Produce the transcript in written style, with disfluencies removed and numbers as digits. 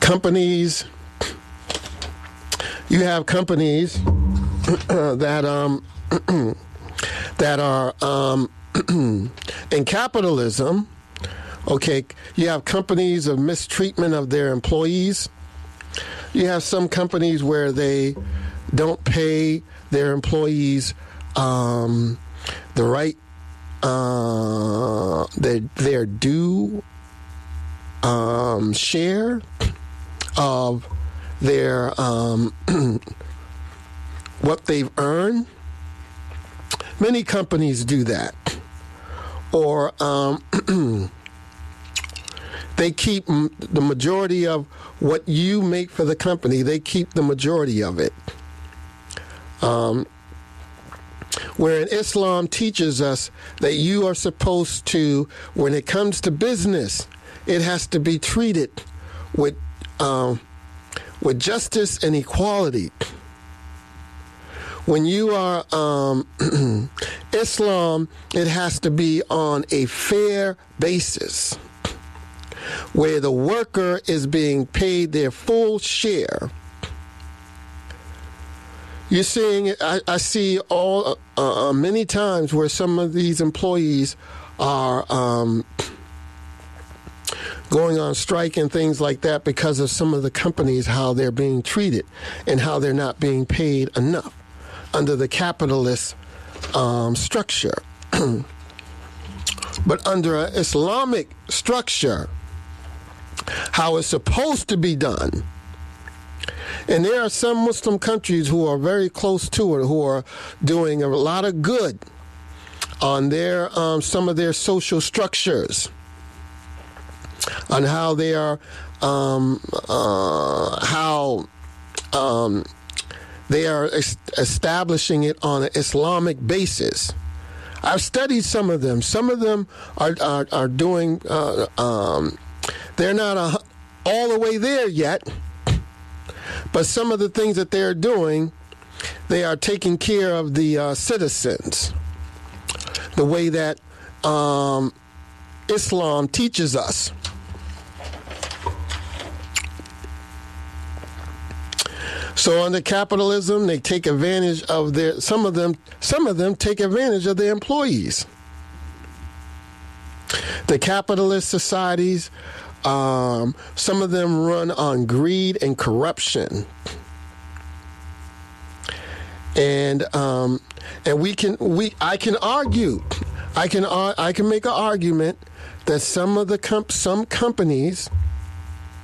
companies. You have companies that that are in capitalism. Okay, you have companies of mistreatment of their employees. You have some companies where they don't pay their employees the right their due share of their what they've earned. Many companies do that, or they keep the majority of what you make for the company. They keep the majority of it. Where in Islam teaches us that you are supposed to, when it comes to business, it has to be treated with justice and equality. When you are Islam, it has to be on a fair basis, where the worker is being paid their full share. You're seeing, I see all many times where some of these employees are going on strike and things like that because of some of the companies, how they're being treated and how they're not being paid enough under the capitalist structure. But under an Islamic structure, how it's supposed to be done. And there are some Muslim countries who are very close to it, who are doing a lot of good on their some of their social structures, on how they are they are establishing it on an Islamic basis. I've studied some of them. Some of them are doing. They're not all the way there yet. But some of the things that they're doing, they are taking care of the citizens the way that Islam teaches us. So under capitalism, they take advantage of their. Some of them take advantage of their employees. The capitalist societies. Some of them run on greed and corruption, and I can argue, I can make an argument that some companies